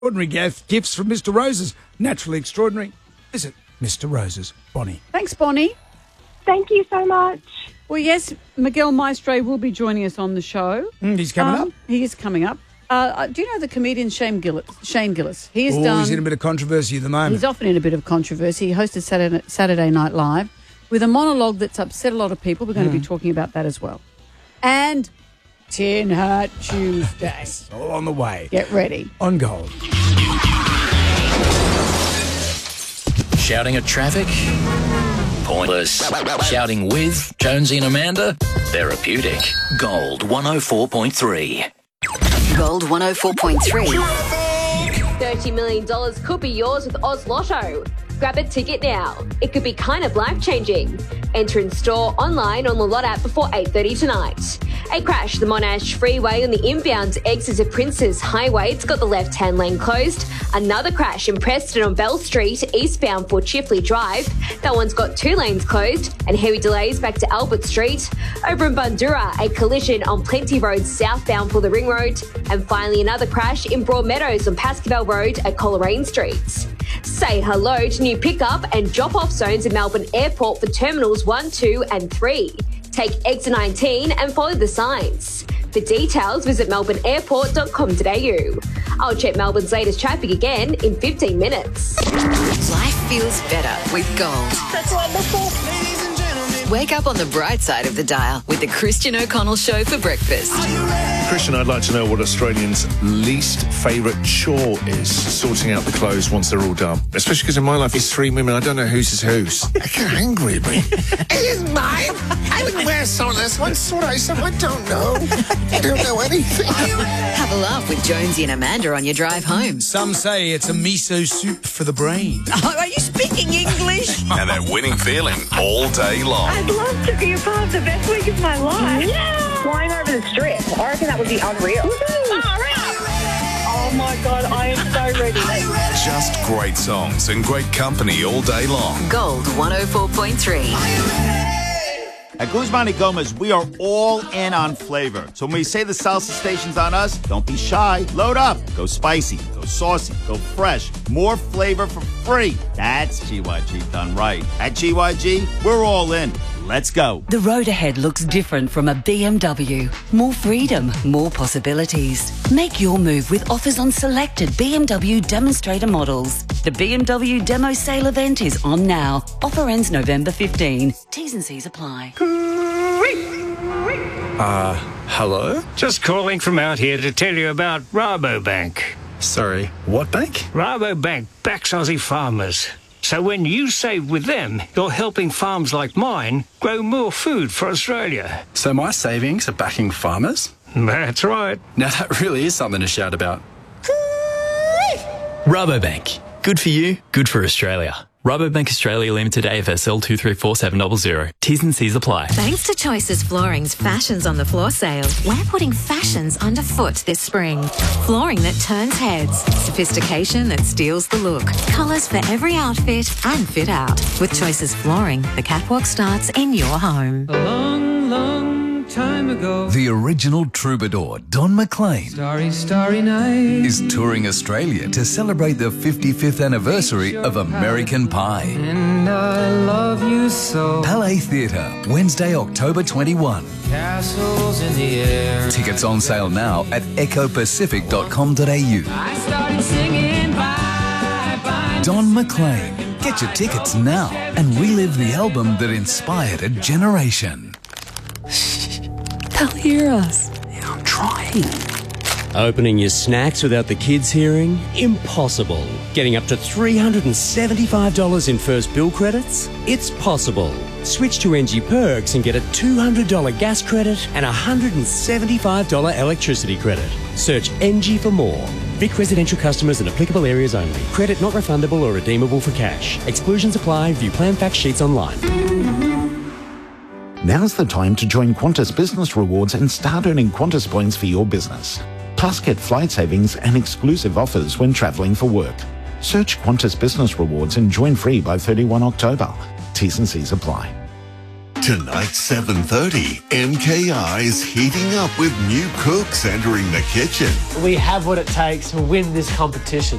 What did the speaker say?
Ordinary gifts from Mr. Roses. Naturally extraordinary. Visit Mr. Roses. Bonnie. Thanks, Bonnie. Thank you so much. Well, yes, Miguel Maestre will be joining us on the show. He's coming up. He is coming up. Do you know the comedian Shane Gillis? He's He's in a bit of controversy at the moment. He's often in a bit of controversy. He hosted Saturday Night Live with a monologue that's upset a lot of people. We're going to be talking about that as well. And Tin Hat Tuesday. All on the way. Get ready. On Gold. Shouting at traffic? Pointless. Shouting with Jonesy and Amanda? Therapeutic. Gold 104.3. Gold 104.3. $30 million could be yours with Oz Lotto. Grab a ticket now. It could be kind of life-changing. Enter in store, online, on the Lot app before 8:30 tonight. A crash, the Monash Freeway on the inbound exit of Princes Highway. It's got the left-hand lane closed. Another crash in Preston on Bell Street, eastbound for Chifley Drive. That one's got 2 lanes closed and heavy delays back to Albert Street. Over in Bundoora, a collision on Plenty Road southbound for the Ring Road. And finally, another crash in Broadmeadows on Pascoe Road at Coleraine Street. Say hello to new pick-up and drop-off zones in Melbourne Airport for Terminals 1, 2 and 3. Take exit 19 and follow the signs. For details, visit melbourneairport.com.au. I'll check Melbourne's latest traffic again in 15 minutes. Life feels better with Gold. That's wonderful. Wake up on the bright side of the dial with the Christian O'Connell Show for breakfast. Christian, I'd like to know what Australians' least favourite chore is. Sorting out the clothes once they're all done. Especially because in my life, it's 3 women. I don't know whose is whose. I get angry at me. It is mine. I didn't wear some of this. What's what I said? I don't know. I don't know anything. Have a laugh with Jonesy and Amanda on your drive home. Some say it's a miso soup for the brain. Oh, are you speaking English? And that winning feeling all day long. I'd love to be a part of the best week of my life. Yeah. Flying over the strip. I reckon that would be unreal. Oh my God, I am so ready. Just great songs and great company all day long. Gold 104.3. At Guzman y Gomez, we are all in on flavor. So when we say the salsa station's on us, don't be shy. Load up. Go spicy. Go saucy. Go fresh. More flavor for free. That's GYG done right. At GYG, we're all in. Let's go. The road ahead looks different from a BMW. More freedom, more possibilities. Make your move with offers on selected BMW demonstrator models. The BMW Demo Sale event is on now. Offer ends November 15. T's and C's apply. Hello? Just calling from out here to tell you about Rabobank. Sorry, what bank? Rabobank backs Aussie farmers. So when you save with them, you're helping farms like mine grow more food for Australia. So my savings are backing farmers? That's right. Now that really is something to shout about. Rabobank. Good for you, good for Australia. Rabobank Australia Limited AFSL 234700. T's and C's apply. Thanks to Choices Flooring's Fashions on the Floor sale, we're putting fashions underfoot this spring. Flooring that turns heads, sophistication that steals the look, colours for every outfit and fit out. With Choices Flooring, the catwalk starts in your home. A long, long time ago, the original troubadour, Don McLean, Starry Night, is touring Australia to celebrate the 55th anniversary of American Pie. And I love you so. Palais Theatre, Wednesday, October 21. Castles in the air. Tickets on sale now at ecopacific.com.au. I started singing bye, bye. Don McLean. Get your tickets now and relive the album that inspired a generation. They'll hear us. I'm trying. Opening your snacks without the kids hearing? Impossible. Getting up to $375 in first bill credits? It's possible. Switch to NG Perks and get a $200 gas credit and a $175 electricity credit. Search NG for more. Vic residential customers in applicable areas only. Credit not refundable or redeemable for cash. Exclusions apply. View plan fact sheets online. Now's the time to join Qantas Business Rewards and start earning Qantas points for your business. Plus, get flight savings and exclusive offers when travelling for work. Search Qantas Business Rewards and join free by 31 October. T's and C's apply. Tonight, 7:30, MKI is heating up with new cooks entering the kitchen. We have what it takes to win this competition.